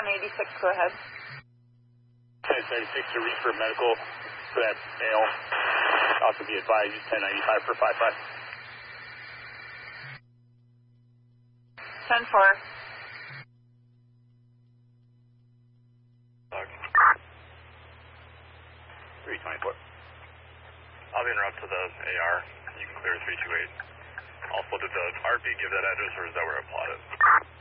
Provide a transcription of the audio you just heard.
1086, go ahead. 1086 to refer medical for that male. Also be advised, use 1095 for 55. 10-4. 324. I'll be interrupt to the AR. You can clear 328. Also, did the RP give that address, or is that where it plotted?